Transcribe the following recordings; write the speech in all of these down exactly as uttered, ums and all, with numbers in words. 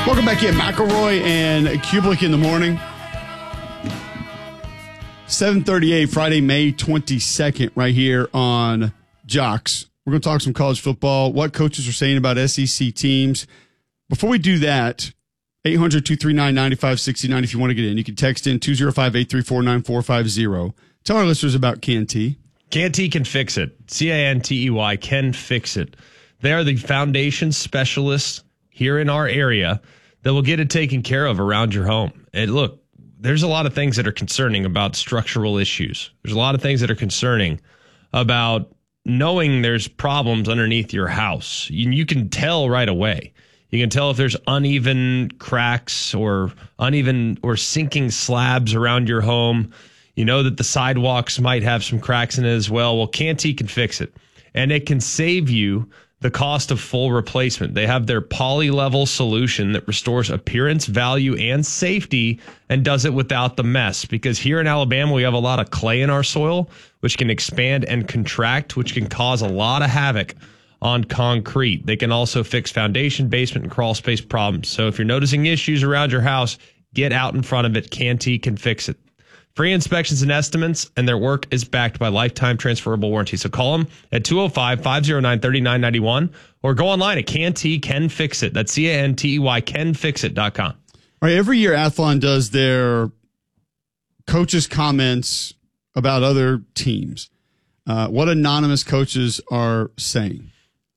Welcome back in. McElroy and Kublik in the morning. seven thirty-eight, Friday, May twenty-second, right here on Jocks. We're going to talk some college football, what coaches are saying about S E C teams. Before we do that, eight hundred, two three nine, nine five six nine if you want to get in. You can text in two oh five, eight three four, nine four five zero. Tell our listeners about Canty. Canty can fix it. C A N T E Y can fix it. They are the foundation specialists here in our area that will get it taken care of around your home. And look, there's a lot of things that are concerning about structural issues. There's a lot of things that are concerning about knowing there's problems underneath your house. You, you can tell right away. You can tell if there's uneven cracks or uneven or sinking slabs around your home. You know that the sidewalks might have some cracks in it as well. Well, Canty can fix it. And it can save you the cost of full replacement. They have their poly-level solution that restores appearance, value, and safety and does it without the mess. Because here in Alabama, we have a lot of clay in our soil, which can expand and contract, which can cause a lot of havoc on concrete. They can also fix foundation, basement, and crawl space problems. So if you're noticing issues around your house, get out in front of it. Canty can fix it. Free inspections and estimates, and their work is backed by lifetime transferable warranty. So call them at two oh five, five oh nine, three nine nine one or go online at Canty Can Fix It. That's C A N T E Y can fix it dot com. All right, every year Athlon does their coaches' comments about other teams. Uh, what anonymous coaches are saying.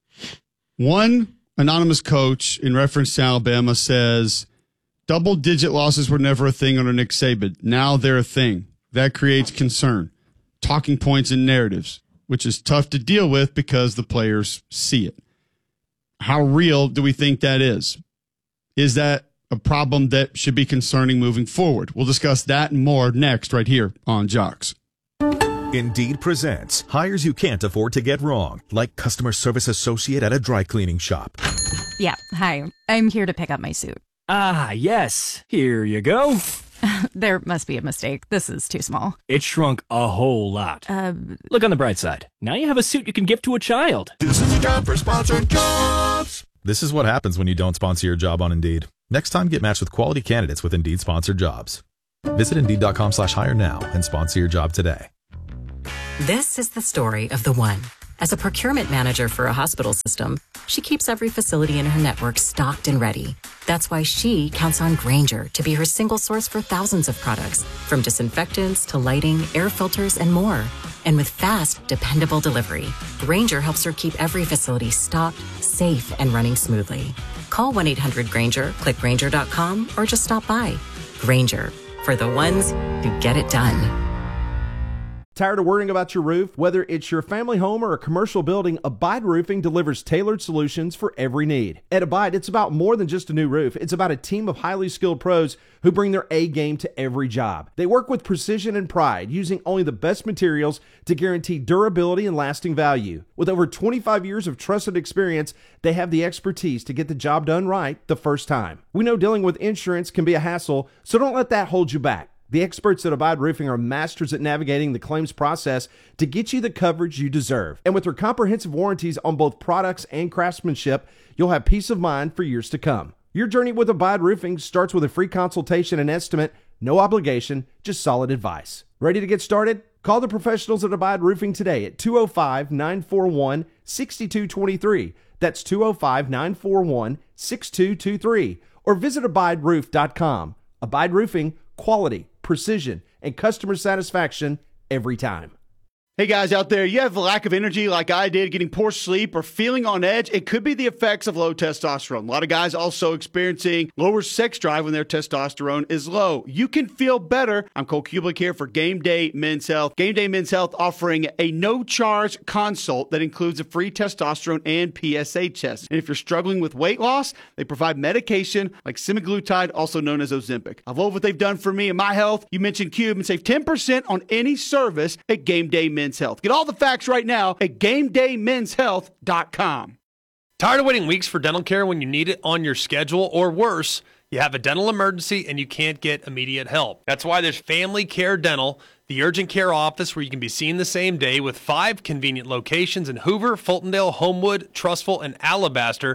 One anonymous coach in reference to Alabama says, double-digit losses were never a thing under Nick Saban. Now they're a thing. That creates concern. Talking points and narratives, which is tough to deal with because the players see it. How real do we think that is? Is that a problem that should be concerning moving forward? We'll discuss that and more next right here on Jocks. Indeed presents hires you can't afford to get wrong, like customer service associate at a dry cleaning shop. Yeah, hi. I'm here to pick up my suit. Ah, yes. Here you go. There must be a mistake. This is too small. It shrunk a whole lot. Uh, Look on the bright side. Now you have a suit you can give to a child. This is a job for sponsored jobs. This is what happens when you don't sponsor your job on Indeed. Next time, get matched with quality candidates with Indeed sponsored jobs. Visit Indeed.com slash hire now and sponsor your job today. This is the story of the one. As a procurement manager for a hospital system, she keeps every facility in her network stocked and ready. That's why she counts on Grainger to be her single source for thousands of products, from disinfectants to lighting, air filters, and more. And with fast, dependable delivery, Grainger helps her keep every facility stocked, safe, and running smoothly. Call one eight hundred Grainger, click Grainger dot com, or just stop by. Grainger, for the ones who get it done. Tired of worrying about your roof? Whether it's your family home or a commercial building, Abide Roofing delivers tailored solutions for every need. At Abide, it's about more than just a new roof. It's about a team of highly skilled pros who bring their A game to every job. They work with precision and pride, using only the best materials to guarantee durability and lasting value. With over twenty-five years of trusted experience, they have the expertise to get the job done right the first time. We know dealing with insurance can be a hassle, so don't let that hold you back. The experts at Abide Roofing are masters at navigating the claims process to get you the coverage you deserve. And with their comprehensive warranties on both products and craftsmanship, you'll have peace of mind for years to come. Your journey with Abide Roofing starts with a free consultation and estimate, no obligation, just solid advice. Ready to get started? Call the professionals at Abide Roofing today at two oh five, nine four one, six two two three. That's two oh five, nine four one, six two two three. Or visit abide roof dot com. Abide Roofing, quality, precision, and customer satisfaction every time. Hey guys out there, you have a lack of energy like I did, getting poor sleep or feeling on edge. It could be the effects of low testosterone. A lot of guys also experiencing lower sex drive when their testosterone is low. You can feel better. I'm Cole Kublik here for Game Day Men's Health. Game Day Men's Health offering a no-charge consult that includes a free testosterone and P S A test. And if you're struggling with weight loss, they provide medication like semaglutide, also known as Ozempic. I love what they've done for me and my health. You mentioned Cube and save ten percent on any service at Game Day Men's Health. Get all the facts right now at game day men's health dot com. Tired of waiting weeks for dental care when you need it on your schedule, or worse, you have a dental emergency and you can't get immediate help? That's why there's Family Care Dental, the urgent care office where you can be seen the same day, with five convenient locations in Hoover, Fultondale, Homewood, Trussville, and Alabaster.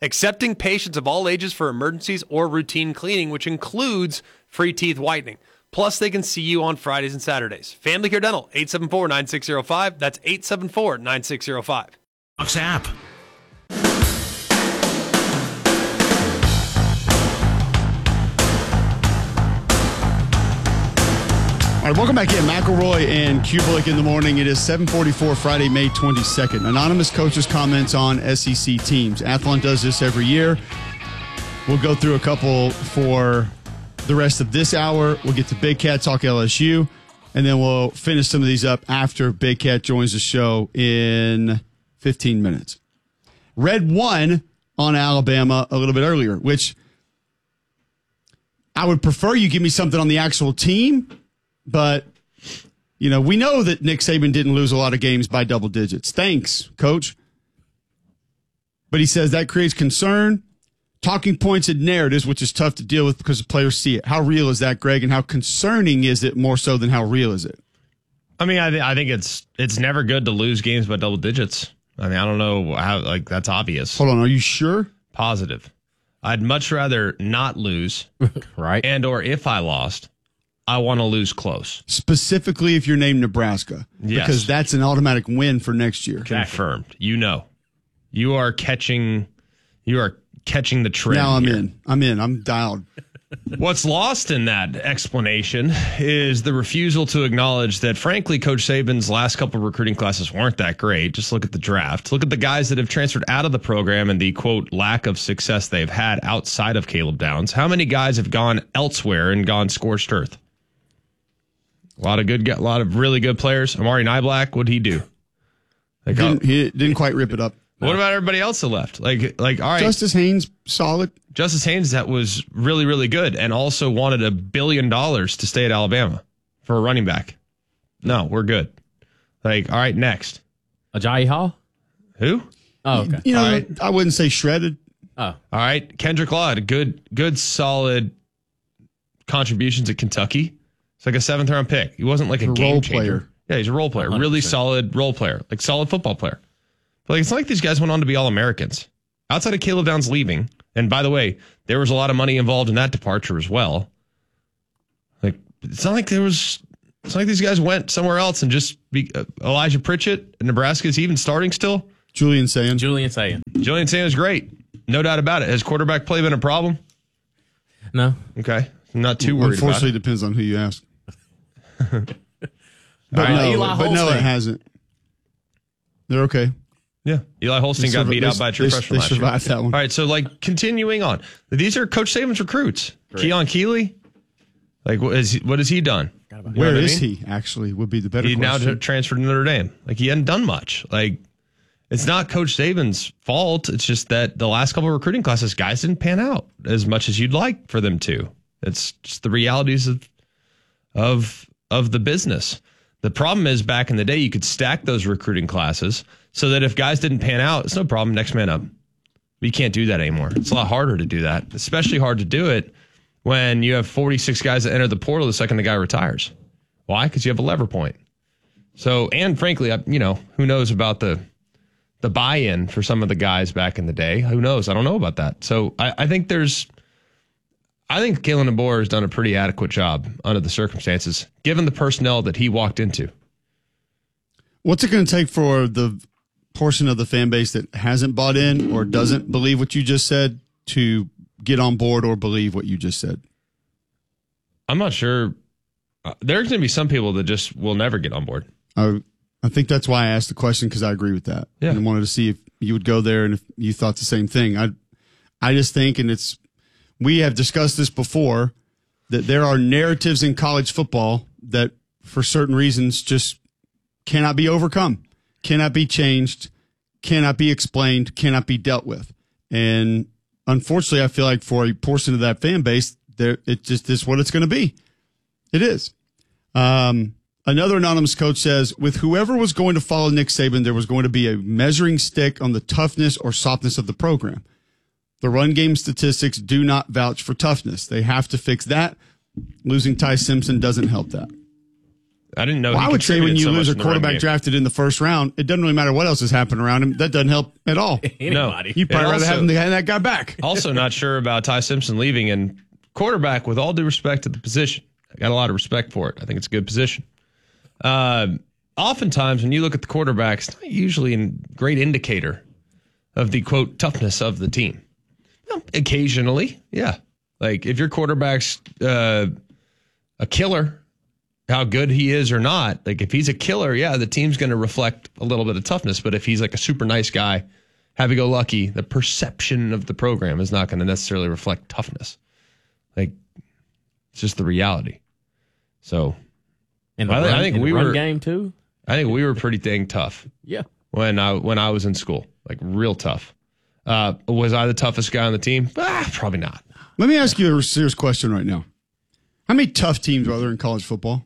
accepting patients of all ages for emergencies or routine cleaning, which includes free teeth whitening. Plus, they can see you on Fridays and Saturdays. Family Care Dental, eight seven four, nine six zero five. That's eight seven four, nine six zero five. Fox app. All right, welcome back in. McElroy and Kubelik in the morning. It is seven forty-four, Friday, May twenty-second. Anonymous coaches' comments on S E C teams. Athlon does this every year. We'll go through a couple for the rest of this hour. We'll get to Big Cat, talk L S U, and then we'll finish some of these up after Big Cat joins the show in fifteen minutes. Red won on Alabama a little bit earlier, which I would prefer you give me something on the actual team. But, you know, we know that Nick Saban didn't lose a lot of games by double digits. Thanks, Coach. But he says that creates concern, talking points, and narratives, which is tough to deal with because the players see it. How real is that, Greg, and how concerning is it more so than how real is it? I mean, I, th- I think it's it's never good to lose games by double digits. I mean, I don't know how, like, that's obvious. Hold on, are you sure? Positive. I'd much rather not lose. Right. And or if I lost, I want to lose close. Specifically if you're named Nebraska. Yes. Because that's an automatic win for next year. Confirmed. You know. You are catching you are catching the trend. Now I'm here. in. I'm in. I'm dialed. What's lost in that explanation is the refusal to acknowledge that, frankly, Coach Saban's last couple of recruiting classes weren't that great. Just look at the draft. Look at the guys that have transferred out of the program and the, quote, lack of success they've had outside of Caleb Downs. How many guys have gone elsewhere and gone scorched earth? A lot of good, a lot of really good players. Amari Niblack, what'd he do? Like, Didn't, he didn't quite rip it up. What about everybody else that left? Like, like, all right. Justice Haynes, solid. Justice Haynes, that was really, really good, and also wanted a billion dollars to stay at Alabama for a running back. No, we're good. Like, all right, next. Ajayi Hall? Who? Oh, okay. You know, right. I wouldn't say shredded. Oh. All right, Kendrick Law had a good, good, solid contributions at Kentucky. It's like a seventh round pick. He wasn't like a, a game role changer. player. Yeah, he's a role player. one hundred percent. Really solid role player. Like solid football player. But like, it's not like these guys went on to be All-Americans. Outside of Caleb Downs leaving, and by the way, there was a lot of money involved in that departure as well. Like, it's not like there was, it's not like these guys went somewhere else and just be, uh, Elijah Pritchett in Nebraska is even starting still. Julian saying. Julian saying. Julian Sanders great. No doubt about it. Has quarterback play been a problem? No. Okay. I'm not too worried about Unfortunately, it. it depends on who you ask. but right. no, Eli but no, Holstein. it hasn't. They're okay. Yeah. Eli Holstein They got survi- beat they- out by a true they- freshman they last year. survived that one. All right. So, like, continuing on. These are Coach Saban's recruits. Keon Keeley. Like, what, is he, what has he done? You know Where what I is mean? he, actually, would be the better He now question. t- transferred to Notre Dame. Like, he hadn't done much. Like, it's not Coach Saban's fault. It's just that the last couple of recruiting classes, guys didn't pan out as much as you'd like for them to. It's just the realities of of of the business. The problem is, back in the day, you could stack those recruiting classes so that if guys didn't pan out, it's no problem. Next man up. But you can't do that anymore. It's a lot harder to do that, especially hard to do it when you have forty-six guys that enter the portal the second the guy retires. Why? Because you have a lever point. So, and frankly, I, you know, who knows about the the buy-in for some of the guys back in the day? Who knows? I don't know about that. So I, I think there's, I think Kalen DeBoer has done a pretty adequate job under the circumstances, given the personnel that he walked into. What's it going to take for the portion of the fan base that hasn't bought in or doesn't believe what you just said to get on board or believe what you just said? I'm not sure. Uh, there's going to be some people that just will never get on board. I, I think that's why I asked the question, because I agree with that. Yeah. And I wanted to see if you would go there and if you thought the same thing. I, I just think, and it's, we have discussed this before, that there are narratives in college football that for certain reasons just cannot be overcome, cannot be changed, cannot be explained, cannot be dealt with. And unfortunately, I feel like for a portion of that fan base, there it just is what it's going to be. It is. Um, another anonymous coach says, with whoever was going to follow Nick Saban, there was going to be a measuring stick on the toughness or softness of the program. The run game statistics do not vouch for toughness. They have to fix that. Losing Ty Simpson doesn't help that. I didn't know. Well, he I would say when contributed you so lose much a in the run quarterback game. drafted in the first round, it doesn't really matter what else has happened around him. That doesn't help at all. Anybody. You'd probably And rather also- have him than that guy back. Also, not sure about Ty Simpson leaving, and quarterback, with all due respect to the position, I got a lot of respect for it. I think it's a good position. Uh, oftentimes, when you look at the quarterback, it's not usually a great indicator of the, quote, toughness of the team. You know, occasionally, yeah. Like, if your quarterback's uh, a killer, how good he is or not, like, if he's a killer, yeah, the team's going to reflect a little bit of toughness. But if he's like a super nice guy, happy-go-lucky, the perception of the program is not going to necessarily reflect toughness. Like, it's just the reality. So, In the I, run, I think in we the run were game too. I think we were pretty dang tough Yeah. when I when I was in school, like real tough. Uh, was I the toughest guy on the team? Ah, probably not. Let me ask you a serious question right now. How many tough teams are there in college football?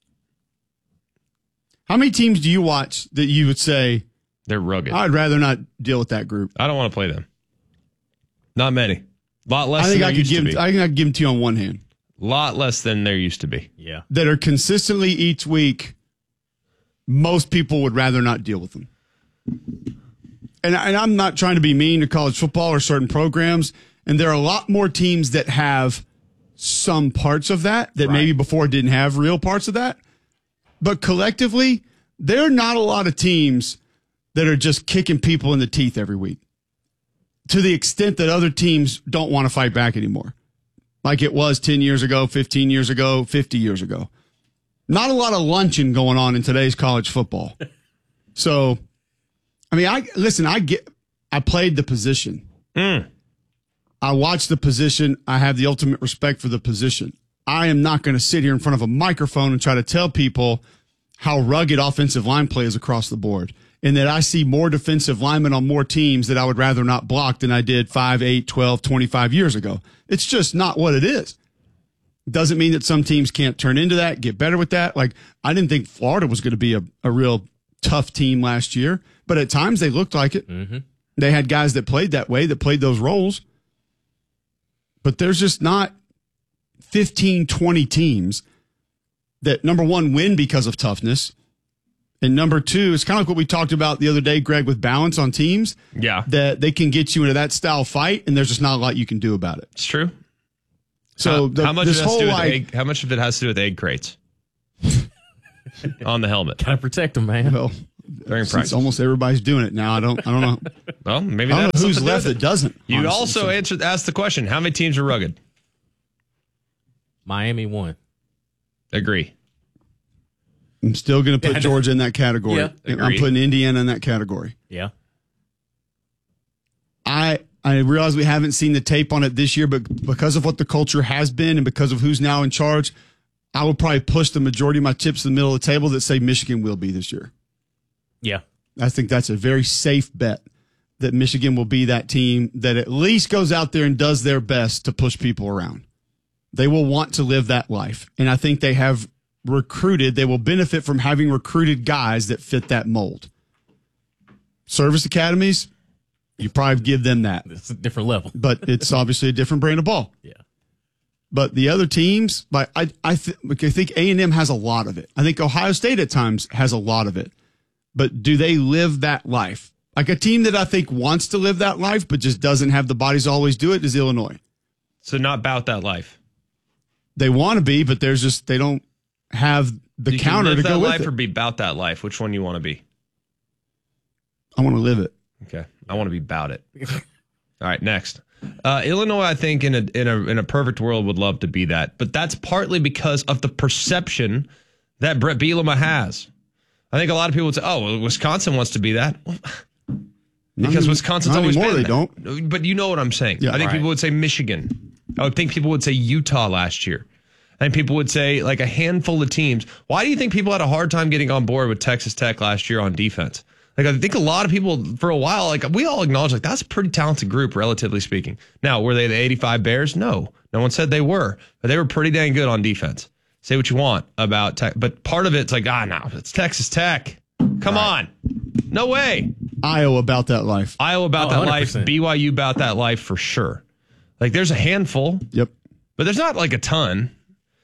How many teams do you watch that you would say, They're rugged. I'd rather not deal with that group? I don't want to play them. Not many. A lot less I think than I there could used give. to be. I think I could give them to you on one hand. lot less than there used to be. Yeah. That are consistently each week. Most people would rather not deal with them. And, and I'm not trying to be mean to college football or certain programs. And there are a lot more teams that have some parts of that that Right. maybe before didn't have real parts of that. But collectively, there are not a lot of teams that are just kicking people in the teeth every week to the extent that other teams don't want to fight back anymore. Like it was ten years ago, fifteen years ago, fifty years ago. Not a lot of luncheon going on in today's college football. So, I mean, I listen, I get, I played the position. Mm. I watched the position. I have the ultimate respect for the position. I am not going to sit here in front of a microphone and try to tell people how rugged offensive line play is across the board, and that I see more defensive linemen on more teams that I would rather not block than I did five, eight, twelve, twenty-five years ago. It's just not what it is. Doesn't mean that some teams can't turn into that, get better with that. Like, I didn't think Florida was going to be a, a real tough team last year, but at times they looked like it. Mm-hmm. They had guys that played that way, that played those roles. But there's just not fifteen, twenty teams that, number one, win because of toughness. And number two, it's kind of like what we talked about the other day, Greg, with balance on teams. Yeah. That they can get you into that style fight, and there's just not a lot you can do about it. It's true. So how, the, how much this of it has whole to do with like, egg, how much of it has to do with egg crates on the helmet? Gotta protect them, man. well, During since practice. almost everybody's doing it now, I don't, I don't know. Well, maybe I don't that's know who's something to left do that with it. doesn't. You honestly. also So answered asked the question: how many teams are rugged? Miami won. Agree. I'm still going to put Yeah, Georgia in that category. Yeah, I'm agreed. putting Indiana in that category. Yeah. I I realize we haven't seen the tape on it this year, but because of what the culture has been and because of who's now in charge, I would probably push the majority of my chips in the middle of the table that say Michigan will be this year. Yeah. I think that's a very safe bet that Michigan will be that team that at least goes out there and does their best to push people around. They will want to live that life. And I think they have recruited, they will benefit from having recruited guys that fit that mold. Service academies, you probably give them that. It's a different level. But it's obviously a different brand of ball. Yeah. But the other teams, like I, I, th- I think A and M has a lot of it. I think Ohio State at times has a lot of it. But do they live that life? Like a team that I think wants to live that life, but just doesn't have the bodies to always do it is Illinois. So not about that life. They want to be, but there's just they don't have the You can counter live to that go with life it. or be about that life. Which one you want to be? I want to live it. Okay, I want to be about it. All right, next. Uh, Illinois, I think in a in a in a perfect world would love to be that, but that's partly because of the perception that Brett Bielema has. I think a lot of people would say, "Oh, well, Wisconsin wants to be that," well, because Not Wisconsin's not always anymore, been they that. don't. But you know what I'm saying. Yeah, I think right. people would say Michigan. I would think people would say Utah last year. I think people would say like a handful of teams. Why do you think people had a hard time getting on board with Texas Tech last year on defense? Like, I think a lot of people for a while, like we all acknowledge, like that's a pretty talented group, relatively speaking. Now, were they the eighty-five Bears? No, no one said they were, but they were pretty dang good on defense. Say what you want about Tech, but part of it's like, ah, no, it's Texas Tech. Come on, no way. Iowa about that life. Iowa about Oh, that one hundred life. percent. B Y U about that life for sure. Like, there's a handful, Yep. but there's not like a ton.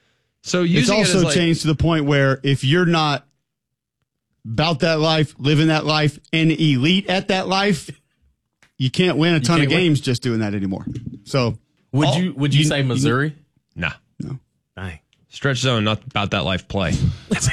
So it's using also it as like, changed to the point where if you're not about that life, living that life, and elite at that life, you can't win a ton of can't win. games just doing that anymore. So Would Oh, you would you, you- say Missouri? nah. no, Dang. Stretch zone, not about that life play. it's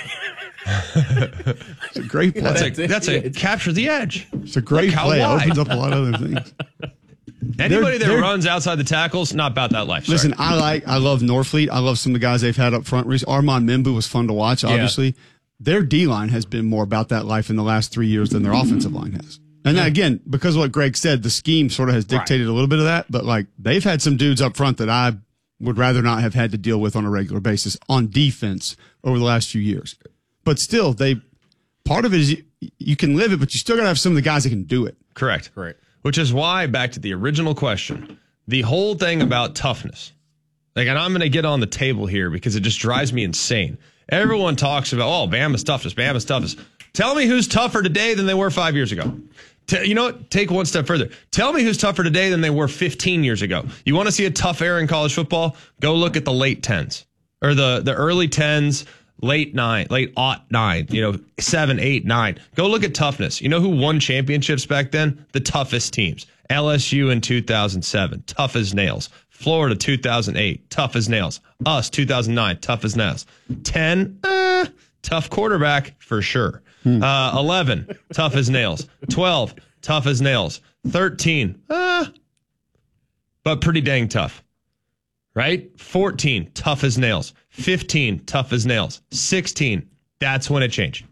a great play. That's a, That's it. that's a Yeah, it's- capture the edge. It's a great Like, how play. It wide? opens up a lot of other things. Anybody that they're- runs outside the tackles, not about that life. Listen, Sorry. I like, I love Norfleet. I love some of the guys they've had up front. Armand Membu was fun to watch, obviously. Their D-line has been more about that life in the last three years than their offensive line has. And then, again, because of what Greg said, the scheme sort of has dictated a little bit of that. But, like, they've had some dudes up front that I would rather not have had to deal with on a regular basis on defense over the last few years. But still, they part of it is you, you can live it, but you still got to have some of the guys that can do it. Correct. Correct. Which is why, back to the original question, the whole thing about toughness, like, and I'm going to get on the table here because it just drives me insane. Everyone talks about, oh, Bama's toughness, Bama's toughness. Tell me who's tougher today than they were five years ago. T- you know what? Take one step further. Tell me who's tougher today than they were fifteen years ago. You want to see a tough era in college football? Go look at the late tens or the, the early tens, late nine, late aught nine, you know, seven, eight, nine. Go look at toughness. You know who won championships back then? The toughest teams. L S U in two thousand seven, tough as nails. Florida two thousand eight, tough as nails. Us two thousand nine, tough as nails. ten, uh, tough quarterback for sure. Uh, eleven, tough as nails. twelve, tough as nails. thirteen, uh, but pretty dang tough. Right? fourteen, tough as nails. fifteen, tough as nails. sixteen, that's when it changed.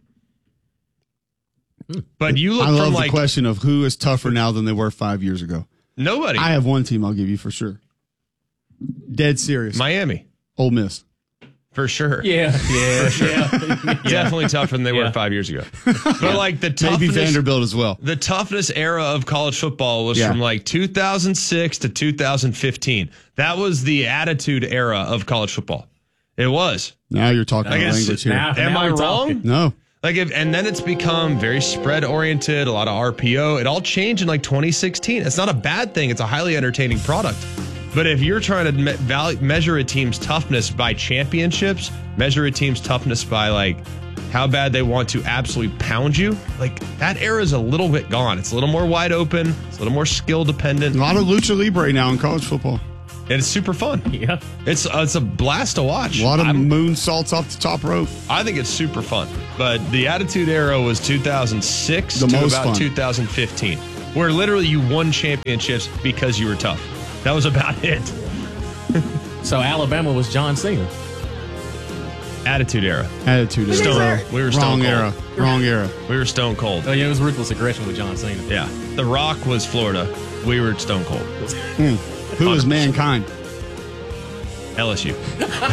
But you look I from love like the question of who is tougher now than they were five years ago. nobody. I have one team I'll give you for sure. Dead serious. Miami, Ole Miss. for sure. Yeah, yeah, yeah. Definitely tougher than they were Yeah. five years ago. But like the Maybe toughness, Vanderbilt as well. the toughness era of college football was Yeah. from like two thousand six to two thousand fifteen. That was the attitude era of college football. It was. Now you're talking I guess language here. now- Am I we're wrong? talking. No. Like, if, and then it's become very spread oriented, a lot of R P O. It all changed in like twenty sixteen. It's not a bad thing. It's a highly entertaining product. But if you're trying to me- val- measure a team's toughness by championships, measure a team's toughness by like how bad they want to absolutely pound you, like that era is a little bit gone. It's a little more wide open. It's a little more skill dependent. A lot of lucha libre now in college football. And it's super fun. Yeah. It's uh, it's a blast to watch. A lot of I'm- moonsaults off the top rope. I think it's super fun. But the Attitude Era was two thousand six The to most about fun. two thousand fifteen, where literally you won championships because you were tough. That was about it. So Alabama was John Cena. Attitude Era. Attitude era. Stone- we were Stone Wrong Cold. era. Wrong era. We were Stone Cold. Oh yeah, it was ruthless aggression with John Cena. Yeah. The Rock was Florida. We were Stone Cold. Who is mankind? L S U.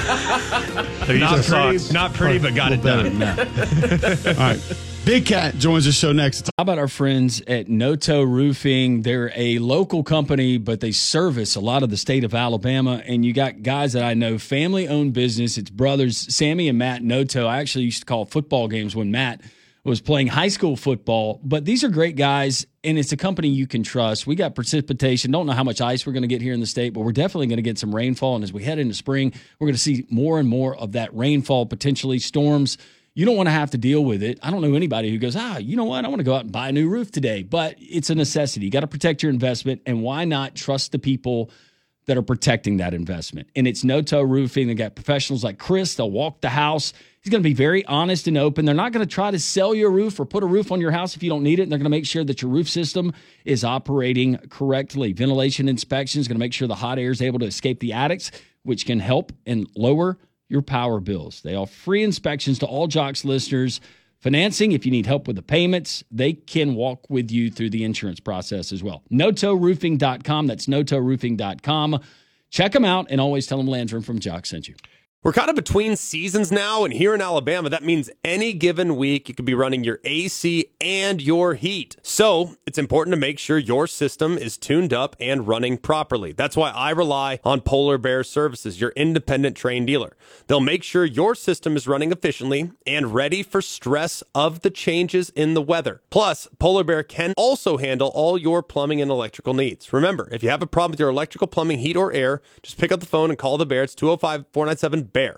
Not not, pretty, pretty, not pretty, but got it better done. than that. All right. Big Cat joins the show next. How about our friends at Noto Roofing? They're a local company, but they service a lot of the state of Alabama. And you got guys that I know, family-owned business. It's brothers, Sammy and Matt Noto. I actually used to call football games when Matt was playing high school football. But these are great guys, and it's a company you can trust. We got precipitation. Don't know how much ice we're going to get here in the state, but we're definitely going to get some rainfall. And as we head into spring, we're going to see more and more of that rainfall, potentially storms. You don't want to have to deal with it. I don't know anybody who goes, ah, you know what? I want to go out and buy a new roof today. But it's a necessity. You got to protect your investment. And why not trust the people that are protecting that investment? And it's Noto Roofing. They got professionals like Chris. They'll walk the house. He's going to be very honest and open. They're not going to try to sell you a roof or put a roof on your house if you don't need it. And they're going to make sure that your roof system is operating correctly. Ventilation inspection is going to make sure the hot air is able to escape the attics, which can help and lower your power bills. They offer free inspections to all Jocks listeners. Financing, if you need help with the payments, they can walk with you through the insurance process as well. Noto Roofing dot com. That's Noto Roofing dot com. Check them out and always tell them Landrum from Jock sent you. We're kind of between seasons now, and here in Alabama, that means any given week you could be running your A C and your heat. So it's important to make sure your system is tuned up and running properly. That's why I rely on Polar Bear Services, your independent trained dealer. They'll make sure your system is running efficiently and ready for stress of the changes in the weather. Plus, Polar Bear can also handle all your plumbing and electrical needs. Remember, if you have a problem with your electrical, plumbing, heat, or air, just pick up the phone and call the Bear. It's two oh five, four nine seven, B E A R.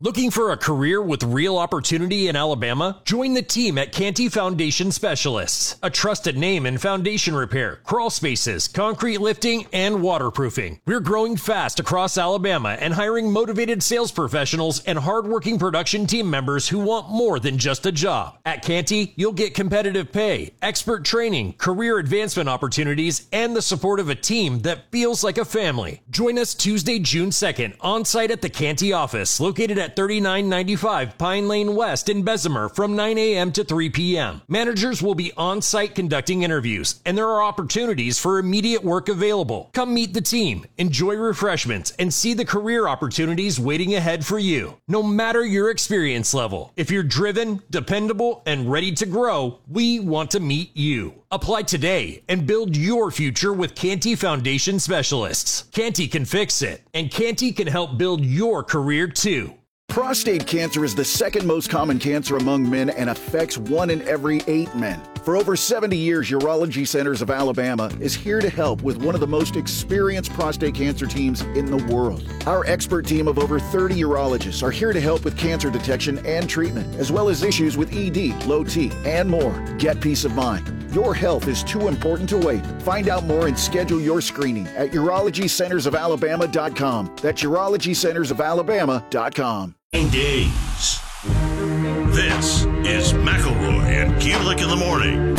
Looking for a career with real opportunity in Alabama? Join the team at Canty Foundation Specialists, a trusted name in foundation repair, crawl spaces, concrete lifting, and waterproofing. We're growing fast across Alabama and hiring motivated sales professionals and hardworking production team members who want more than just a job. At Canty, you'll get competitive pay, expert training, career advancement opportunities, and the support of a team that feels like a family. Join us Tuesday, June second, on site at the Canty office, located at thirty-nine ninety-five Pine Lane West in Bessemer from nine a.m. to three p.m. Managers will be on site conducting interviews, and there are opportunities for immediate work available. Come meet the team, enjoy refreshments, and see the career opportunities waiting ahead for you. No matter your experience level, if you're driven, dependable, and ready to grow, we want to meet you. Apply today and build your future with Canty Foundation Specialists. Canty can fix it, and Canty can help build your career too. Prostate cancer is the second most common cancer among men and affects one in every eight men. For over seventy years, Urology Centers of Alabama is here to help with one of the most experienced prostate cancer teams in the world. Our expert team of over thirty urologists are here to help with cancer detection and treatment, as well as issues with E D, low T, and more. Get peace of mind. Your health is too important to wait. Find out more and schedule your screening at urology centers of alabama dot com. That's urology centers of alabama dot com. Days. This is McElroy and Kulik in the morning.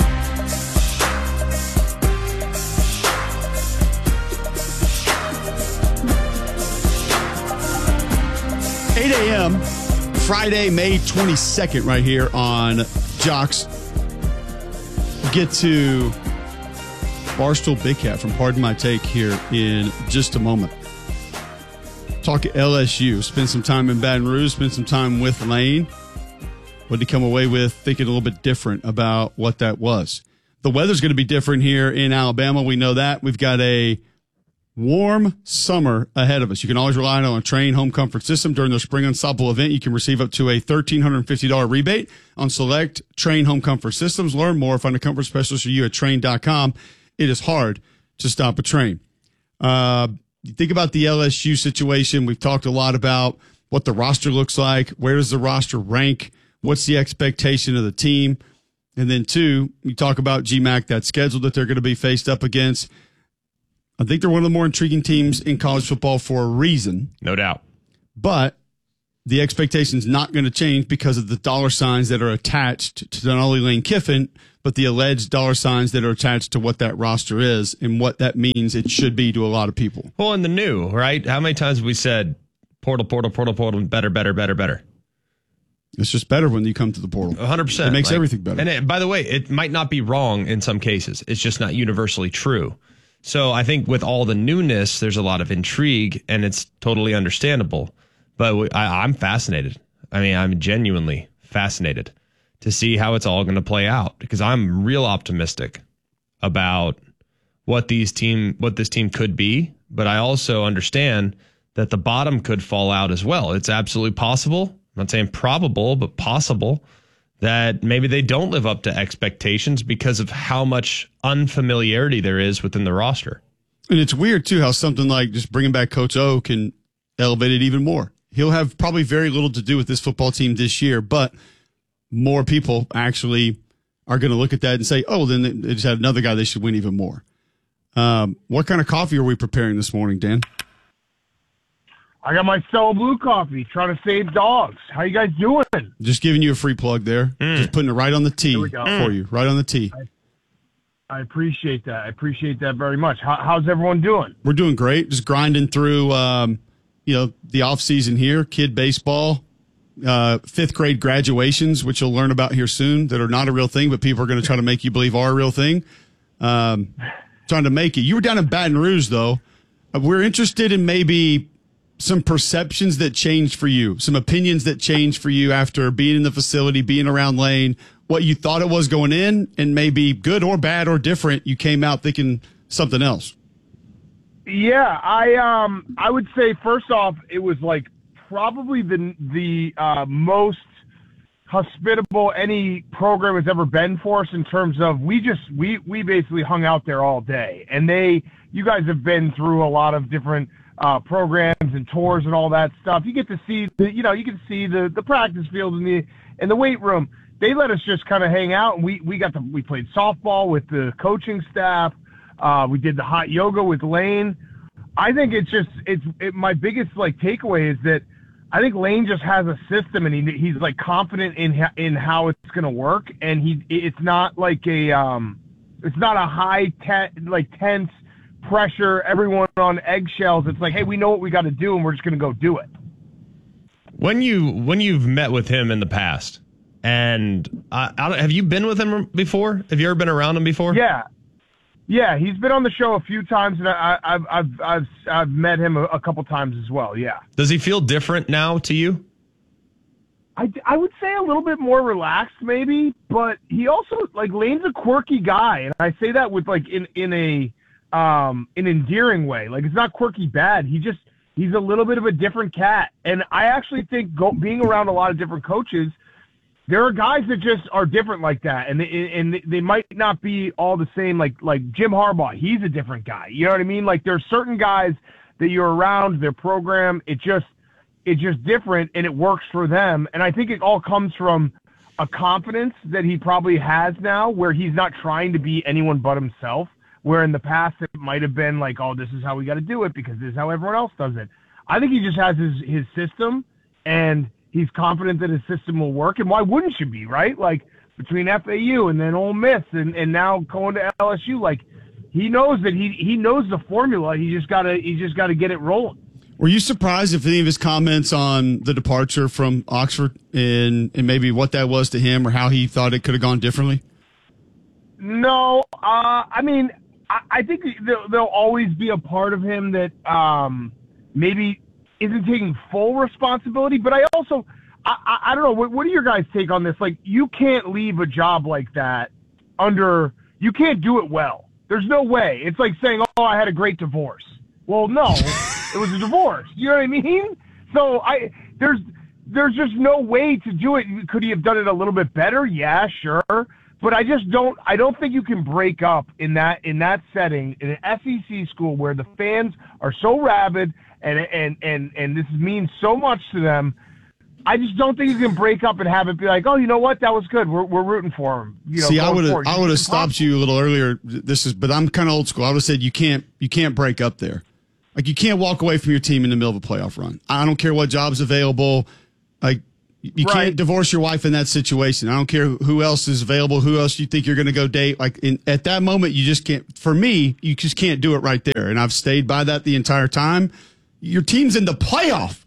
eight a.m. Friday, May twenty-second, right here on Jocks. Get to Barstool Big Cat from Pardon My Take here in just a moment. Talk L S U. Spend some time in Baton Rouge. Spend some time with Lane. What did he come away with? Thinking a little bit different about what that was. The weather's going to be different here in Alabama. We know that. We've got a warm summer ahead of us. You can always rely on a Train Home Comfort System. During the Spring Unstoppable event, you can receive up to a one thousand three hundred fifty dollars rebate on select Train Home Comfort Systems. Learn more. Find a comfort specialist for you at train dot com. It is hard to stop a train. Uh, You think about the L S U situation. We've talked a lot about what the roster looks like. Where does the roster rank? What's the expectation of the team? And then, two, you talk about G MAC, that schedule that they're going to be faced up against. I think they're one of the more intriguing teams in college football for a reason. No doubt. But the expectation's not going to change because of the dollar signs that are attached to not only Lane Kiffin, but the alleged dollar signs that are attached to what that roster is and what that means it should be to a lot of people. Well, and the new, right? How many times have we said portal, portal, portal, portal, better, better, better, better? It's just better when you come to the portal. one hundred percent. It makes like, everything better. And it, by the way, it might not be wrong in some cases. It's just not universally true. So I think with all the newness, there's a lot of intrigue, and it's totally understandable. But I, I'm fascinated. I mean, I'm genuinely fascinated to see how it's all going to play out, because I'm real optimistic about what these team, what this team could be. But I also understand that the bottom could fall out as well. It's absolutely possible. I'm not saying probable, but possible that maybe they don't live up to expectations because of how much unfamiliarity there is within the roster. And it's weird, too, how something like just bringing back Coach O can elevate it even more. He'll have probably very little to do with this football team this year, but more people actually are going to look at that and say, oh, then they just had another guy they should win even more. Um, what kind of coffee are we preparing this morning, Dan? I got my Stella Blue coffee, trying to save dogs. How you guys doing? Just giving you a free plug there. Mm. Just putting it right on the tee for mm. you, right on the tee. I, I appreciate that. I appreciate that very much. How, how's everyone doing? We're doing great. Just grinding through, um, you know, the off season here, kid baseball, uh, fifth grade graduations, which you'll learn about here soon, that are not a real thing, but people are going to try to make you believe are a real thing. Um, trying to make it. You were down in Baton Rouge, though. Uh, we're interested in maybe some perceptions that changed for you, some opinions that changed for you after being in the facility, being around Lane, what you thought it was going in, and maybe good or bad or different, you came out thinking something else. Yeah, I um I would say first off, it was like probably the the uh, most hospitable any program has ever been for us in terms of we just we we basically hung out there all day, and they you guys have been through a lot of different uh, programs and tours and all that stuff. You get to see the, you know, you get to see the, the practice field and the, and the weight room. They let us just kind of hang out, and we, we got to, we played softball with the coaching staff. Uh, we did the hot yoga with Lane. I think it's just, it's, it, my biggest like takeaway is that I think Lane just has a system, and he, he's like confident in, in how it's going to work. And he, it's not like a, um, it's not a high te- like tense pressure, everyone on eggshells. It's like, hey, we know what we got to do, and we're just going to go do it. When you when you've met with him in the past, and uh, I don't, have you been with him before? Have you ever been around him before? Yeah, yeah, he's been on the show a few times, and I, I've I've I've I've met him a, a couple times as well. Yeah. Does he feel different now to you? I, I would say a little bit more relaxed, maybe, but he also like Lane's a quirky guy, and I say that with like in in a um an endearing way. Like it's not quirky bad. He just he's a little bit of a different cat, and I actually think go, being around a lot of different coaches, there are guys that just are different like that, and they, and they might not be all the same. Like like Jim Harbaugh, he's a different guy. You know what I mean? Like there's certain guys that you're around, their program, it just it's just different, and it works for them. And I think it all comes from a confidence that he probably has now, where he's not trying to be anyone but himself. Where in the past it might have been like, oh, this is how we got to do it because this is how everyone else does it. I think he just has his, his system, and he's confident that his system will work. And why wouldn't you be, right? Like between F A U and then Ole Miss and, and now going to L S U, like he knows that he he knows the formula. He just gotta he just gotta get it rolling. Were you surprised if any of his comments on the departure from Oxford and, and maybe what that was to him or how he thought it could have gone differently? No, uh, I mean, I, I think there'll, there'll always be a part of him that um, maybe isn't taking full responsibility. But I also, I, I, I don't know, what, what do your guys' take on this? Like, you can't leave a job like that under, you can't do it well. There's no way. It's like saying, oh, I had a great divorce. Well, no. It was a divorce. You know what I mean? So I there's there's just no way to do it. Could he have done it a little bit better? Yeah, sure. But I just don't I don't think you can break up in that in that setting in an S E C school where the fans are so rabid and and and and this means so much to them. I just don't think you can break up and have it be like, oh, you know what, that was good. We're we're rooting for him. You know, See, I would have I would have It's stopped you a little earlier. This is, but I'm kind of old school. I would have said you can't you can't break up there. Like, you can't walk away from your team in the middle of a playoff run. I don't care what job's available. Like, you Right. can't divorce your wife in that situation. I don't care who else is available, who else you think you're going to go date. Like, in, at that moment, you just can't. For me, you just can't do it right there. And I've stayed by that the entire time. Your team's in the playoff.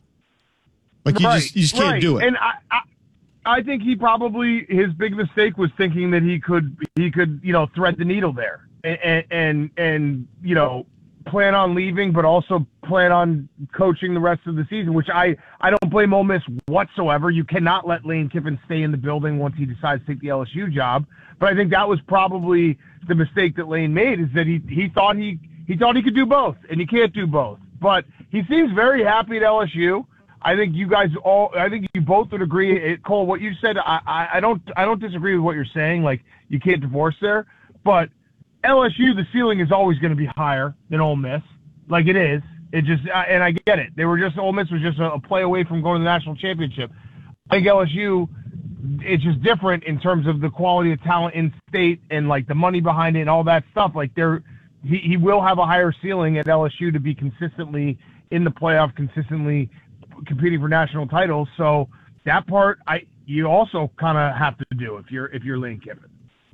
Like, you Right, just you just can't right. do it. And I, I, I think he probably his big mistake was thinking that he could he could you know thread the needle there and and and, and you know. plan on leaving, but also plan on coaching the rest of the season, which I, I don't blame Ole Miss whatsoever. You cannot let Lane Kiffin stay in the building once he decides to take the L S U job. But I think that was probably the mistake that Lane made, is that he, he thought he, he thought he could do both, and he can't do both. But he seems very happy at L S U. I think you guys all, I think you both would agree. It, Cole, what you said, I, I, I don't, I don't disagree with what you're saying. Like, you can't divorce there, but L S U, the ceiling is always going to be higher than Ole Miss. Like it is. It just, and I get it. They were just, Ole Miss was just a, a play away from going to the national championship. I think L S U, it's just different in terms of the quality of talent in state and like the money behind it and all that stuff. Like they're, he, he will have a higher ceiling at L S U to be consistently in the playoff, consistently competing for national titles. So that part, I, you also kind of have to do if you're, if you're Lane Kiffin.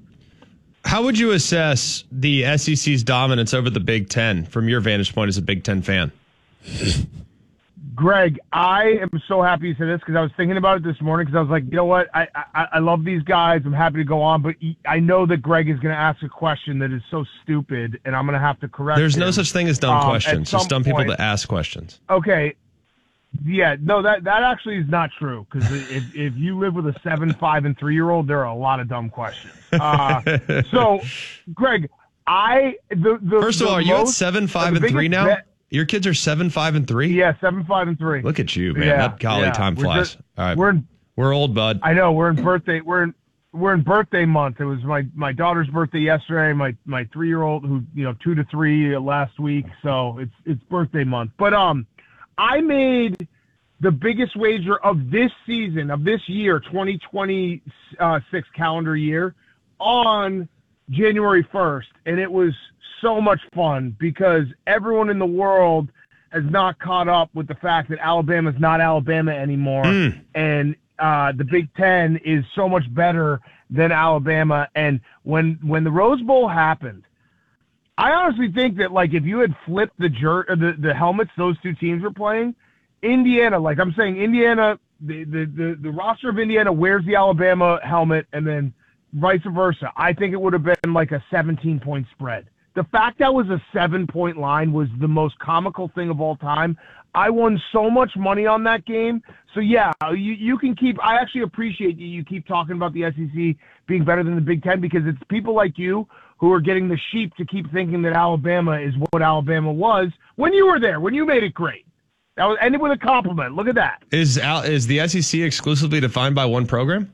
How would you assess the S E C's dominance over the Big Ten from your vantage point as a Big Ten fan? Greg, I am so happy you said this because I was thinking about it this morning because I was like, you know what? I, I I love these guys. I'm happy to go on, but I know that Greg is going to ask a question that is so stupid, and I'm going to have to correct There's him. no such thing as dumb Um, questions. at Just dumb some people point- that ask questions. Okay. Yeah, no, that that actually is not true because if if you live with a seven, five, and three year old, there are a lot of dumb questions. Uh, so, Greg, I the, the First of the all, are you at most- seven, five, the and three biggest now? bet- Your kids are seven, five, and three. Yeah, seven, five, and three. Look at you, man. Yeah, that golly, yeah. time We're flies. just- all right, we're in- we're old, bud. I know we're in birthday. We're in we're in birthday month. It was my, my daughter's birthday yesterday. My my three year old who you know two to three last week. So it's it's birthday month. But um, I made the biggest wager of this season, of this year, twenty twenty-six calendar year, on January first. And it was so much fun because everyone in the world has not caught up with the fact that Alabama's not Alabama anymore. Mm. And uh, the Big Ten is so much better than Alabama. And when when the Rose Bowl happened, I honestly think that, like, if you had flipped the, jer- the, the helmets those two teams were playing, Indiana, like I'm saying, Indiana, the, the, the, the roster of Indiana wears the Alabama helmet, and then vice versa. I think it would have been like a seventeen-point spread. The fact that was a seven-point line was the most comical thing of all time. I won so much money on that game. So, yeah, you, you can keep – I actually appreciate you. You keep talking about the S E C being better than the Big Ten because it's people like you who are getting the sheep to keep thinking that Alabama is what Alabama was when you were there, when you made it great. That was ended with a compliment. Look at that. Is is the S E C exclusively defined by one program?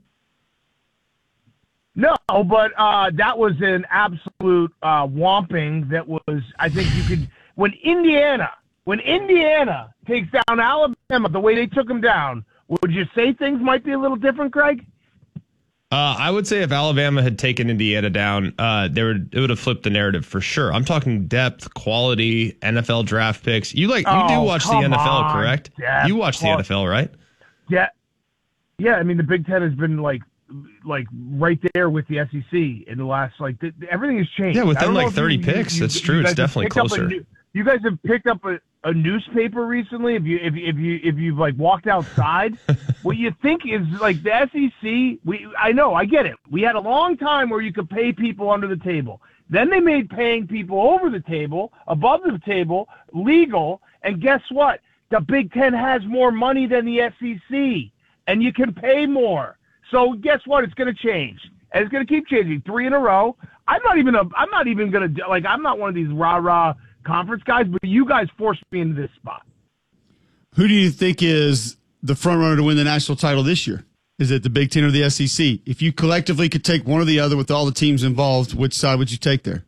No, but uh, that was an absolute uh, whomping. That was, I think you could, when Indiana, when Indiana takes down Alabama the way they took them down, would you say things might be a little different, Craig? Uh, I would say if Alabama had taken Indiana down, uh, they would it would have flipped the narrative for sure. I'm talking depth, quality, N F L draft picks. You like you oh, do watch the N F L, on. correct? Depth, you watch the N F L, right? Yeah, yeah. I mean, the Big Ten has been like, like right there with the S E C in the last like th- everything has changed. Yeah, within like thirty you, picks. You, That's you, true. You it's definitely closer. New, you guys have picked up a, a newspaper recently. If you if you- if you if you've like walked outside, what you think is like the S E C. We I know I get it. We had a long time where you could pay people under the table. Then they made paying people over the table, above the table, legal. And guess what? The Big Ten has more money than the S E C, and you can pay more. So guess what? It's going to change, and it's going to keep changing. Three in a row. I'm not even a. I'm not even going to like. I'm not one of these rah rah conference guys, but you guys forced me into this spot. Who do you think is the front runner to win the national title this year? Is it the Big Ten or the S E C? If you collectively could take one or the other with all the teams involved, which side would you take there?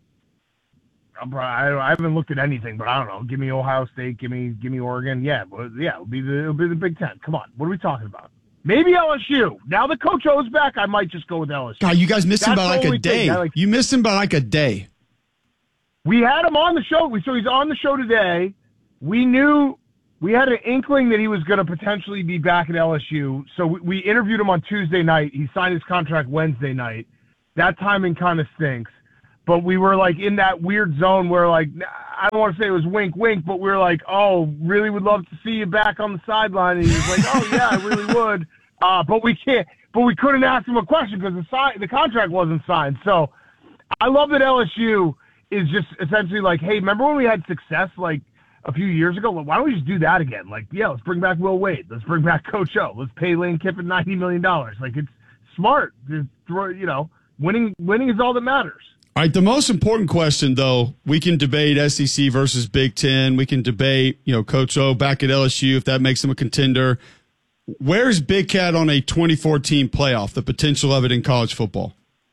I, I haven't looked at anything, but I don't know. Give me Ohio State. Give me give me Oregon. Yeah, but yeah, it'll be the it'll be the Big Ten. Come on, what are we talking about? Maybe L S U. Now that Coach O's back, I might just go with L S U. God, you guys missed him by like a day. Like, you missed him by like a day. We had him on the show. We So he's on the show today. We knew we had an inkling that he was going to potentially be back at L S U. So we, we interviewed him on Tuesday night. He signed his contract Wednesday night. That timing kind of stinks. But we were like in that weird zone where like, I don't want to say it was wink, wink, but we were like, oh, really would love to see you back on the sideline. And he was like, oh yeah, I really would. Uh, but we can't, but we couldn't ask him a question because the si- the contract wasn't signed. So I love that L S U is just essentially like, hey, remember when we had success like a few years ago? Well, why don't we just do that again? Like, yeah, let's bring back Will Wade. Let's bring back Coach O. Let's pay Lane Kiffin ninety million dollars. Like, it's smart. Just throw, you know, winning, winning is all that matters. All right, the most important question, though, we can debate S E C versus Big Ten. We can debate, you know, Coach O back at L S U if that makes him a contender. Where's Big Cat on a twenty fourteen playoff, the potential of it in college football?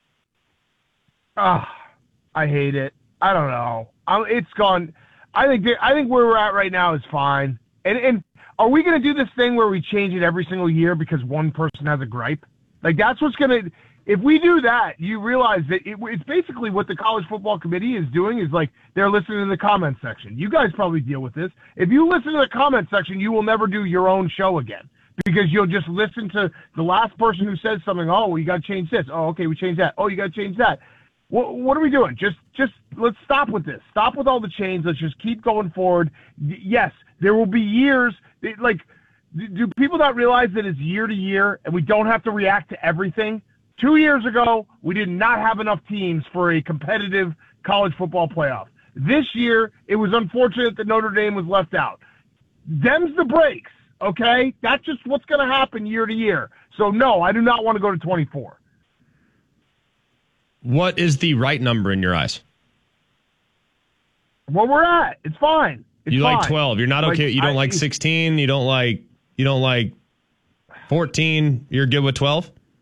Ah, I hate it. I don't know. I'm, it's gone. I think I think where we're at right now is fine. And and are we going to do this thing where we change it every single year because one person has a gripe? Like, that's what's going to – if we do that, you realize that it, it's basically what the College Football Committee is doing is like they're listening to the comment section. You guys probably deal with this. If you listen to the comment section, you will never do your own show again because you'll just listen to the last person who says something. Oh, well, you got to change this. Oh, okay, we changed that. Oh, you got to change that. What, what are we doing? Just, just let's stop with this. Stop with all the change. Let's just keep going forward. Yes, there will be years. Like, do people not realize that it's year to year and we don't have to react to everything? Two years ago, we did not have enough teams for a competitive college football playoff. This year, it was unfortunate that Notre Dame was left out. Them's the breaks, okay? That's just what's going to happen year to year. So, no, I do not want to go to twenty-four. What is the right number in your eyes? Where we're at, it's fine. It's you fine. like twelve. You're not like, okay. You don't I, like sixteen. You don't like. You don't like fourteen. You're good with twelve.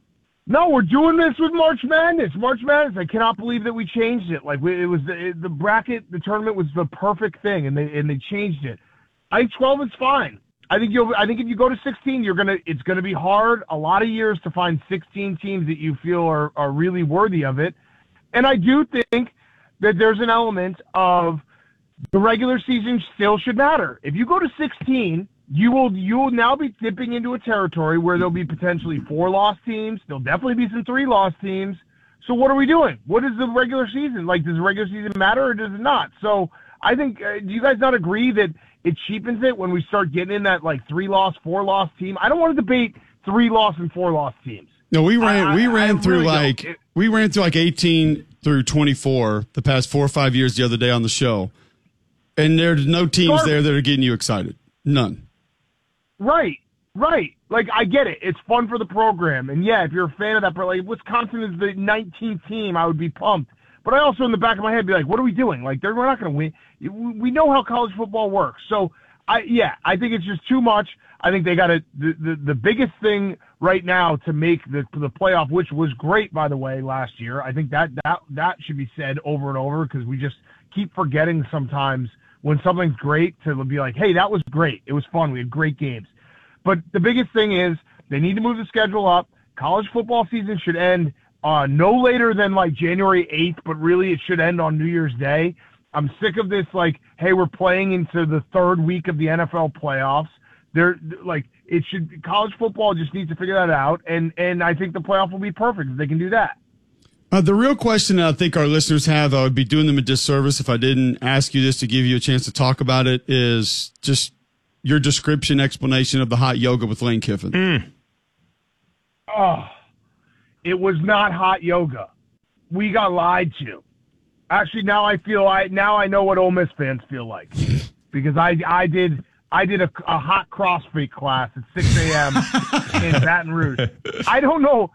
No, we're doing this with March Madness. March Madness. I cannot believe that we changed it. Like we, it was the, the bracket, the tournament was the perfect thing, and they and they changed it. I think twelve is fine. I think you. I think if you go to sixteen, you're gonna. It's gonna be hard. A lot of years to find sixteen teams that you feel are are really worthy of it. And I do think that there's an element of the regular season still should matter. If you go to sixteen. You will you will now be dipping into a territory where there'll be potentially four lost teams. There'll definitely be some three lost teams. So what are we doing? What is the regular season? Like, does the regular season matter or does it not? So I think, uh, do you guys not agree that it cheapens it when we start getting in that, like, three lost, four lost team? I don't want to debate three lost and four lost teams. No, we ran I, we ran I through really like it, we ran through like eighteen through twenty-four the past four or five years the other day on the show. And there's no teams Garbage. there that are getting you excited. None. Right, right. Like, I get it. It's fun for the program. And, yeah, if you're a fan of that, but like, if Wisconsin is the nineteenth team, I would be pumped. But I also, in the back of my head, be like, what are we doing? Like, they're, we're not going to win. We know how college football works. So, I yeah, I think it's just too much. I think they got to the, the, the biggest thing right now to make the the playoff, which was great, by the way, last year. I think that, that, that should be said over and over because we just keep forgetting sometimes when something's great to be like, hey, that was great. It was fun. We had great games. But the biggest thing is they need to move the schedule up. College football season should end uh, no later than like January eighth, but really it should end on New Year's Day. I'm sick of this, like, hey, we're playing into the third week of the N F L playoffs. They're like, it should, college football just needs to figure that out. And, and I think the playoff will be perfect if they can do that. Uh, the real question I think our listeners have, I would be doing them a disservice if I didn't ask you this to give you a chance to talk about it, is just your description, explanation of the hot yoga with Lane Kiffin. Mm. Oh, it was not hot yoga. We got lied to. Actually, now I feel I now I know what Ole Miss fans feel like because I I did I did a, a hot CrossFit class at six a.m. in Baton Rouge. I don't know.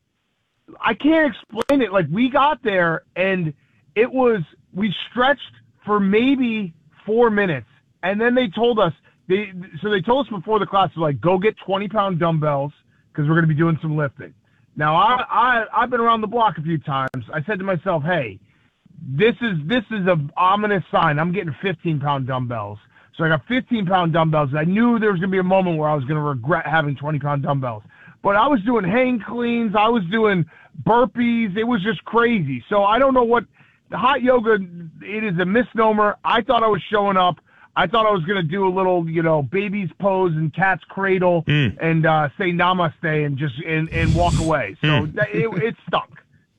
I can't explain it. Like, we got there and it was, we stretched for maybe four minutes. And then they told us, they, so they told us before the class, like, go get twenty pound dumbbells because we're going to be doing some lifting. Now, I, I, I've been around the block a few times. I said to myself, hey, this is, this is an ominous sign. I'm getting fifteen pound dumbbells. So I got fifteen pound dumbbells. I knew there was going to be a moment where I was going to regret having twenty pound dumbbells. But I was doing hang cleans. I was doing burpees. It was just crazy. So I don't know what the hot yoga, it is a misnomer. I thought I was showing up. I thought I was going to do a little, you know, baby's pose and cat's cradle mm. and uh, say namaste and just and, and walk away. So mm. that, it, it stunk.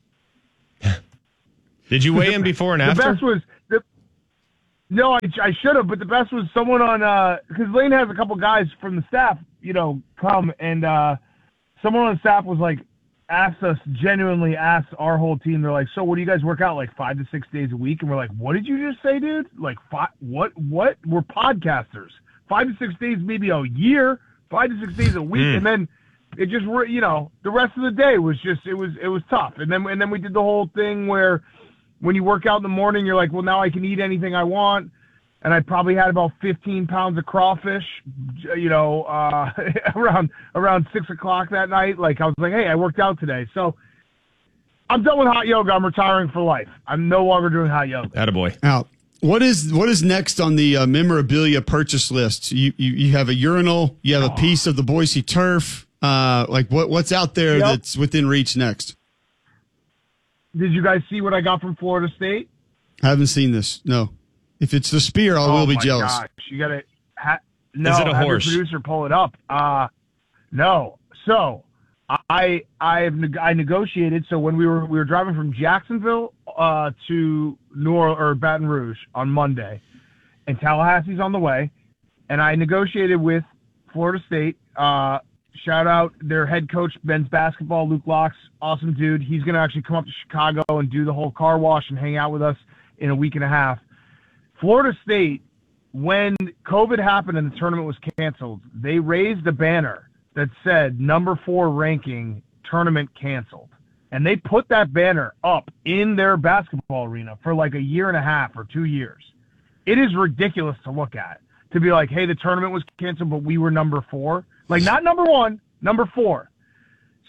Did you weigh in before and the after? The best was the, no, I, I should have, but the best was someone on because uh, Lane has a couple guys from the staff, you know, come and. Uh, Someone on staff was like, asked us, genuinely asked our whole team, they're like, so what do you guys work out like five to six days a week? And we're like, what did you just say, dude? Like, five, what, what? We're podcasters. Five to six days, maybe a year, five to six days a week. Mm. And then it just, you know, the rest of the day was just, it was, it was tough. And then, and then we did the whole thing where when you work out in the morning, you're like, well, now I can eat anything I want. And I probably had about fifteen pounds of crawfish, you know, uh, around around six o'clock that night. Like, I was like, hey, I worked out today. So I'm done with hot yoga. I'm retiring for life. I'm no longer doing hot yoga. Attaboy. Out. What is what is next on the uh, memorabilia purchase list? You, you you have a urinal. You have a piece of the Boise turf. Uh, like what what's out there yep. that's within reach next? Did you guys see what I got from Florida State? I haven't seen this. No. If it's the spear, I oh will be my jealous. Gosh. You gotta ha- no. Is it a have horse? Your producer pull it up. Uh, no. So I I've I negotiated. So when we were we were driving from Jacksonville uh, to New Orleans or Baton Rouge on Monday, and Tallahassee's on the way, and I negotiated with Florida State. Uh, shout out their head coach, men's basketball, Luke Locks, awesome dude. He's gonna actually come up to Chicago and do the whole car wash and hang out with us in a week and a half. Florida State, when COVID happened and the tournament was canceled, they raised a banner that said number four ranking, tournament canceled. And they put that banner up in their basketball arena for like a year and a half or two years. It is ridiculous to look at, to be like, hey, the tournament was canceled, but we were number four. Like, not number one, number four.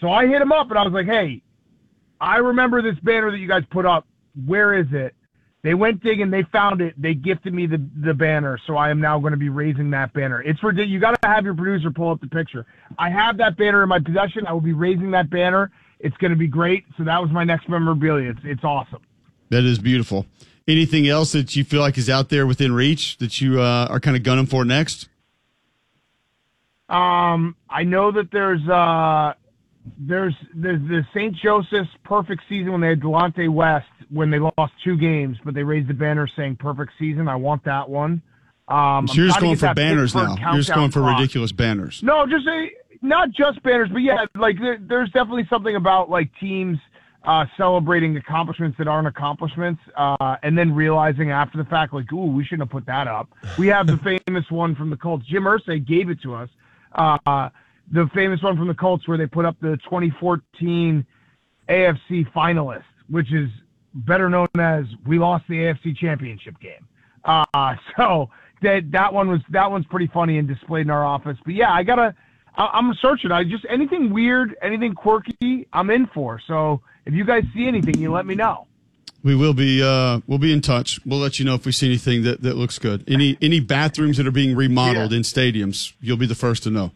So I hit him up and I was like, hey, I remember this banner that you guys put up. Where is it? They went digging. They found it. They gifted me the, the banner. So I am now going to be raising that banner. It's for, you got to have your producer pull up the picture. I have that banner in my possession. I will be raising that banner. It's going to be great. So that was my next memorabilia. It's, it's awesome. That is beautiful. Anything else that you feel like is out there within reach that you uh, are kind of gunning for next? Um, I know that there's uh, there's there's the Saint Joseph's perfect season when they had Delonte West when they lost two games, but they raised the banner saying perfect season. I want that one. Um, so you're just going for banners now. You're just going for clock. ridiculous banners. No, just a, not just banners, but yeah, like there, there's definitely something about like teams uh, celebrating accomplishments that aren't accomplishments, uh, and then realizing after the fact, like, ooh, we shouldn't have put that up. We have the famous one from the Colts. Jim Irsay gave it to us. Uh, the famous one from the Colts where they put up the twenty fourteen A F C finalist, which is better known as we lost the A F C championship game. Uh, so that that one was that one's pretty funny and displayed in our office. But yeah, I gotta. I, I'm searching. I just anything weird, anything quirky, I'm in for. So if you guys see anything, you let me know. We will be uh, we'll be in touch. We'll let you know if we see anything that, that looks good. Any any bathrooms that are being remodeled yeah. in stadiums, you'll be the first to know.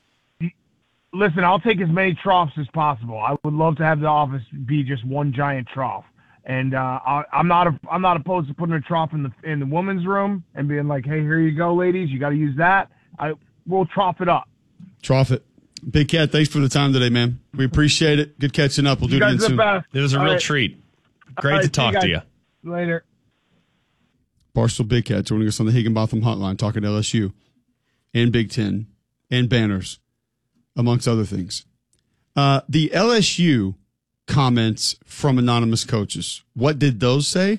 Listen, I'll take as many troughs as possible. I would love to have the office be just one giant trough. And uh, I, I'm not a, I'm not opposed to putting a trough in the in the women's room and being like, hey, here you go, ladies. You got to use that. I we'll trough it up. Trough it. Big Cat, thanks for the time today, man. We appreciate it. Good catching up. We'll do you it again soon. Best. It was a All real right. treat. Great right, to talk you to you. Later. Barstool Big Cat joining us on the Higginbotham Hotline, talking L S U and Big Ten and banners, amongst other things. Uh, the L S U comments from anonymous coaches. What did those say?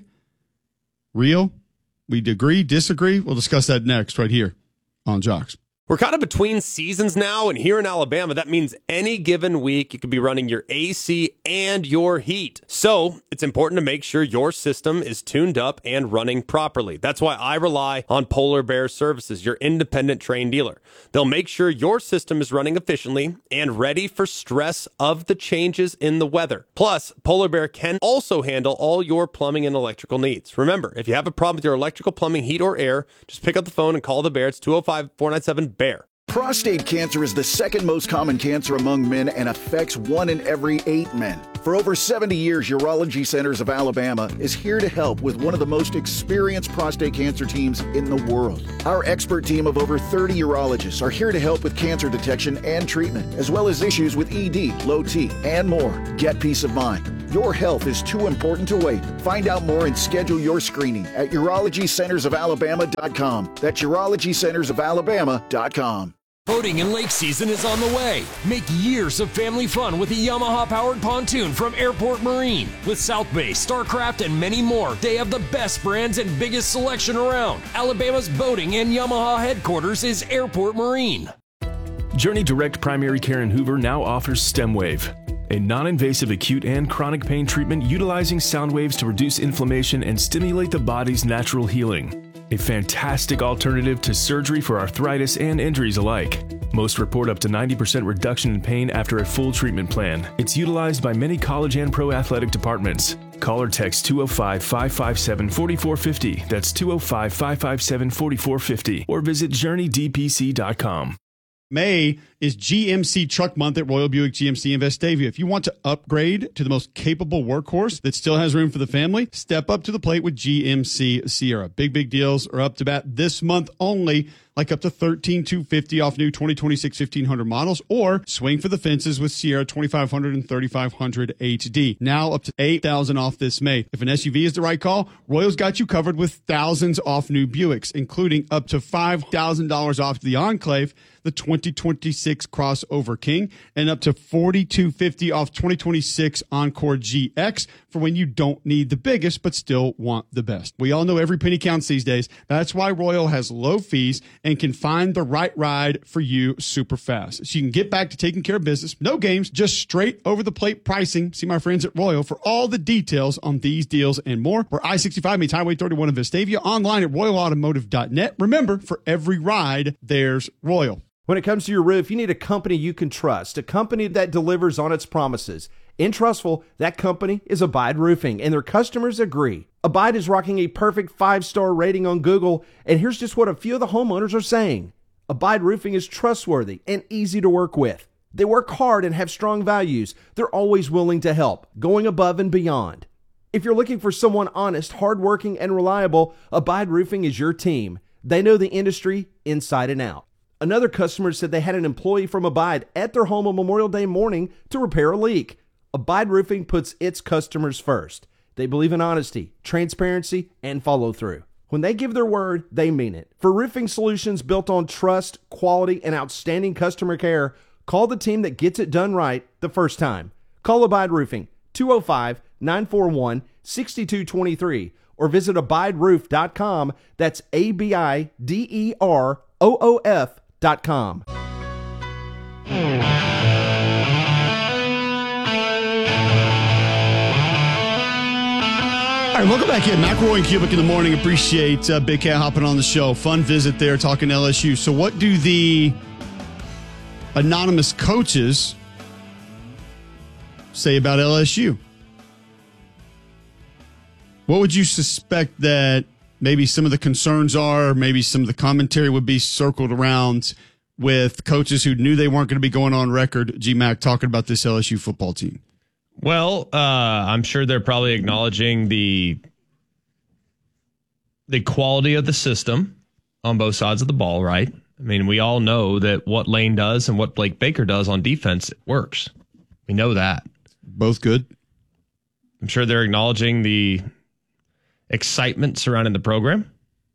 Real? We agree, disagree? We'll discuss that next right here on Jocks. We're kind of between seasons now, and here in Alabama, that means any given week you could be running your A C and your heat. So it's important to make sure your system is tuned up and running properly. That's why I rely on Polar Bear Services, your independent trained dealer. They'll make sure your system is running efficiently and ready for stress of the changes in the weather. Plus, Polar Bear can also handle all your plumbing and electrical needs. Remember, if you have a problem with your electrical, plumbing, heat, or air, just pick up the phone and call the Bear. It's two oh five, four nine seven, B E A R. Prostate cancer is the second most common cancer among men and affects one in every eight men. For over seventy years, Urology Centers of Alabama is here to help with one of the most experienced prostate cancer teams in the world. Our expert team of over thirty urologists are here to help with cancer detection and treatment, as well as issues with E D, low T, and more. Get peace of mind. Your health is too important to wait. Find out more and schedule your screening at urology centers of alabama dot com. That's urology centers of alabama dot com. Boating and lake season is on the way. Make years of family fun with a Yamaha-powered pontoon from Airport Marine. With South Bay, Starcraft, and many more, they have the best brands and biggest selection around. Alabama's boating and Yamaha headquarters is Airport Marine. Journey Direct Primary Care in Hoover now offers StemWave, a non-invasive acute and chronic pain treatment utilizing sound waves to reduce inflammation and stimulate the body's natural healing. A fantastic alternative to surgery for arthritis and injuries alike. Most report up to ninety percent reduction in pain after a full treatment plan. It's utilized by many college and pro athletic departments. Call or text two oh five, five five seven, four four five oh. That's two oh five, five five seven, four four five oh. Or visit journey d p c dot com. May is G M C Truck Month at Royal Buick G M C in Vestavia. If you want to upgrade to the most capable workhorse that still has room for the family, step up to the plate with G M C Sierra. Big, big deals are up to bat this month only, like up to thirteen thousand two hundred fifty dollars off new twenty twenty-six fifteen hundred models, or swing for the fences with Sierra twenty-five hundred and thirty-five hundred H D. Now up to eight thousand dollars off this May. If an S U V is the right call, Royal's got you covered with thousands off new Buicks, including up to five thousand dollars off the Enclave, the twenty twenty-six Crossover King, and up to forty-two hundred fifty dollars off twenty twenty-six Encore G X for when you don't need the biggest but still want the best. We all know every penny counts these days. That's why Royal has low fees and can find the right ride for you super fast. So you can get back to taking care of business. No games, just straight over the plate pricing. See my friends at Royal for all the details on these deals and more. Where I sixty-five meets Highway thirty-one in Vestavia, online at royal automotive dot net. Remember, for every ride, there's Royal. When it comes to your roof, you need a company you can trust, a company that delivers on its promises. In Trustful, that company is Abide Roofing, and their customers agree. Abide is rocking a perfect five-star rating on Google, and here's just what a few of the homeowners are saying. Abide Roofing is trustworthy and easy to work with. They work hard and have strong values. They're always willing to help, going above and beyond. If you're looking for someone honest, hardworking, and reliable, Abide Roofing is your team. They know the industry inside and out. Another customer said they had an employee from Abide at their home on Memorial Day morning to repair a leak. Abide Roofing puts its customers first. They believe in honesty, transparency, and follow-through. When they give their word, they mean it. For roofing solutions built on trust, quality, and outstanding customer care, call the team that gets it done right the first time. Call Abide Roofing, two oh five, nine four one, six two two three, or visit abide roof dot com. That's A B I D E R O O F dot com. All right, welcome back in. McElroy and Cubic in the morning. Appreciate uh, Big Cat hopping on the show. Fun visit there talking L S U. So what do the anonymous coaches say about L S U? What would you suspect that maybe some of the concerns are? Maybe some of the commentary would be circled around with coaches who knew they weren't going to be going on record, G Mac, talking about this L S U football team. Well, uh, I'm sure they're probably acknowledging the the quality of the system on both sides of the ball, right? I mean, we all know that what Lane does and what Blake Baker does on defense, it works. We know that. Both good. I'm sure they're acknowledging the excitement surrounding the program.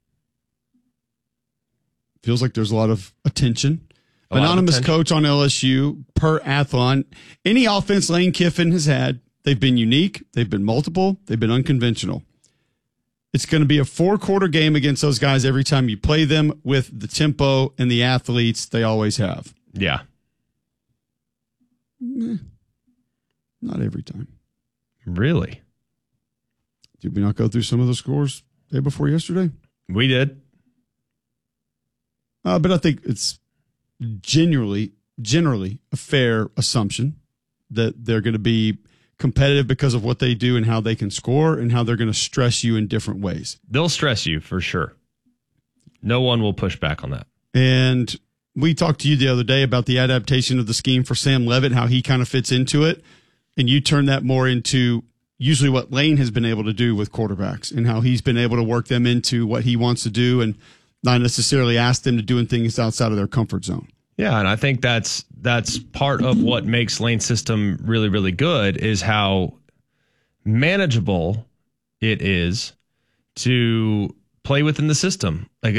Feels like there's a lot of attention. A Anonymous of attention. Coach on L S U per Athlon. Any offense Lane Kiffin has had, they've been unique, they've been multiple, they've been unconventional. It's going to be a four-quarter game against those guys every time you play them with the tempo and the athletes they always have. Yeah. Eh, not every time. Really? Did we not go through some of the scores day before yesterday? We did. Uh, but I think it's generally, generally a fair assumption that they're going to be competitive because of what they do and how they can score and how they're going to stress you in different ways. They'll stress you for sure. No one will push back on that. And we talked to you the other day about the adaptation of the scheme for Sam Levitt, how he kind of fits into it. And you turn that more into usually what Lane has been able to do with quarterbacks and how he's been able to work them into what he wants to do and not necessarily ask them to doing things outside of their comfort zone. Yeah, and I think that's that's part of what makes Lane's system really, really good is how manageable it is to play within the system. Like